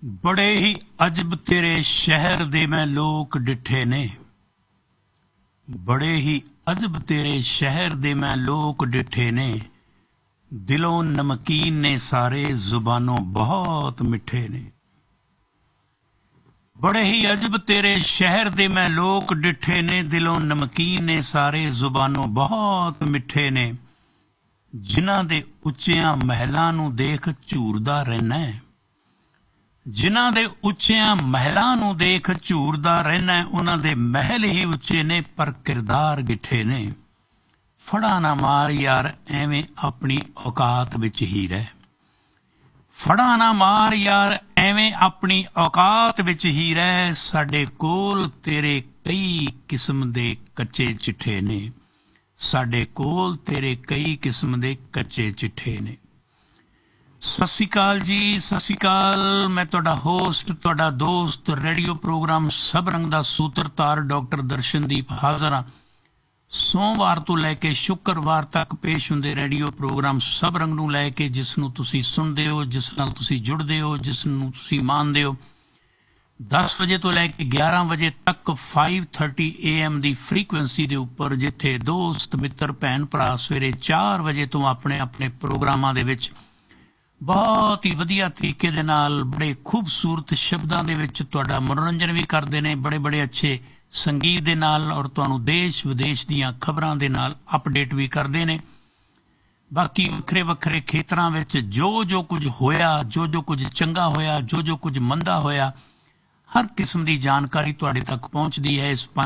बड़े ही अजब तेरे शहर दे मैं लोक डिठे ने। बड़े ही अजब तेरे शहर दे मैं लोक डिठे ने। दिलों नमकीन ने सारे, जुबानों बहुत मिठे ने। बड़े ही अजब तेरे शहर दे मैं लोक डिठे ने। दिलों नमकीन ने सारे, जुबानों बहुत मिठे ने। जिन्हां दे उच्चियां महलां नूं देख झूरदा रहना है। जिन्हां दे उच्चियां महलां नूं देख झूरदा रहना है। उन्हां दे महल ही उच्चे ने पर किरदार गिठे ने। फड़ा ना मार यार एवें अपनी औकात विच ही रह। फड़ा ना मार यार एवें अपनी औकात विच ही रह। साडे कोल तेरे कई किस्म दे कच्चे चिट्ठे ने। साडे कोल तेरे कई किस्म दे कच्चे चिट्ठे ने। सत श्री अकाल जी, सत श्री अकाल। मैं तुहाडा होस्ट, तुहाडा दोस्त, रेडियो प्रोग्राम सब रंग दा सूत्रधार डॉक्टर दर्शनदीप हाज़र हाँ। सोमवार तो लैके शुक्रवार तक पेश हुंदे रेडियो प्रोग्राम सब रंग नूं लैके, जिस नूं तुसीं सुणदे हो, जिस नाल तुसीं जुड़दे हो, जिस नूं तुसीं मानदे हो। 10 वजे तो लैके 11 वजे तक 5:30 AM दी फ्रीकुएंसी दे उपर, जिथे दोस्त मित्र भैन भरा सवेरे 4 वजे तो अपने अपने प्रोग्रामां दे विच बहुत ही वधिया तरीके दे नाल बड़े खूबसूरत शब्दां दे विच तुहाडा मनोरंजन भी करदे ने, बड़े बड़े अच्छे संगीत दे नाल, और तुहानूं देश विदेश दीयां खबरां दे नाल अपडेट भी करदे ने। बाकी वखरे वखरे खेतरां विच जो कुछ होया, जो कुछ चंगा होया, जो कुछ मंदा होया, हर किस्म की जानकारी तुहाडे तक पहुँचदी है। इस